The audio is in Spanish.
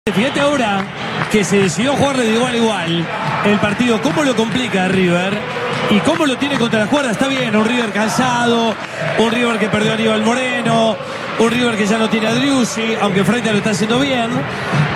Fíjate ahora que se decidió jugarle de igual a igual el partido, cómo lo complica a River y cómo lo tiene contra las cuerdas. Está bien, un River cansado, un River que perdió a Aníbal Moreno, un River que ya no tiene a Driussi, aunque Freitas lo está haciendo bien.